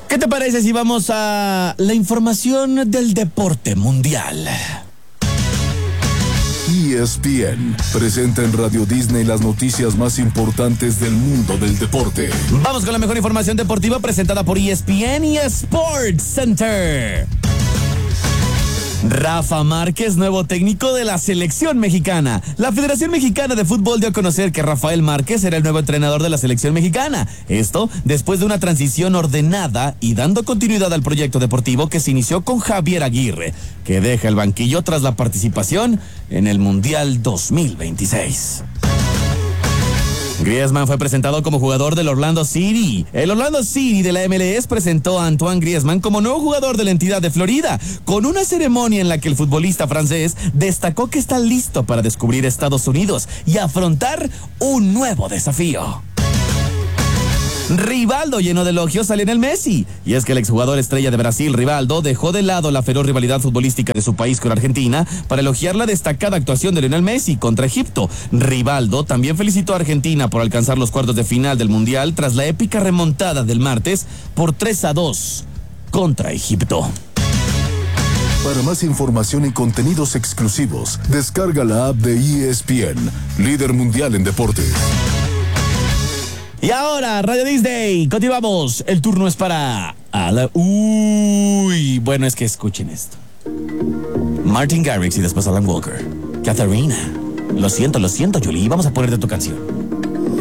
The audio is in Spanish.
¿Qué te parece si vamos a la información del deporte mundial? ESPN presenta en Radio Disney las noticias más importantes del mundo del deporte. Vamos con la mejor información deportiva presentada por ESPN y Sports Center. Rafa Márquez, nuevo técnico de la selección mexicana. La Federación Mexicana de Fútbol dio a conocer que Rafael Márquez era el nuevo entrenador de la selección mexicana. Esto después de una transición ordenada y dando continuidad al proyecto deportivo que se inició con Javier Aguirre, que deja el banquillo tras la participación en el Mundial 2026. Griezmann fue presentado como jugador del Orlando City. El Orlando City de la MLS presentó a Antoine Griezmann como nuevo jugador de la entidad de Florida, con una ceremonia en la que el futbolista francés destacó que está listo para descubrir Estados Unidos y afrontar un nuevo desafío. Rivaldo llenó de elogios a Lionel Messi. Y es que el exjugador estrella de Brasil, Rivaldo, dejó de lado la feroz rivalidad futbolística de su país con Argentina para elogiar la destacada actuación de Lionel Messi contra Egipto. Rivaldo también felicitó a Argentina por alcanzar los cuartos de final del Mundial tras la épica remontada del martes por 3-2 contra Egipto. Para más información y contenidos exclusivos, descarga la app de ESPN, líder mundial en deportes. Y ahora, Radio Disney, continuamos. El turno es para Alan. Bueno, es que escuchen esto. Martin Garrix y después Alan Walker. Katharina. Lo siento, Julie. Vamos a ponerte tu canción.